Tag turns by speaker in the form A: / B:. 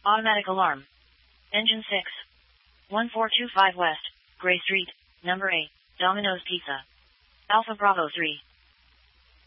A: Automatic alarm. Engine 6. 1425 West, Gray Street, number 8, Domino's Pizza. Alpha Bravo 3.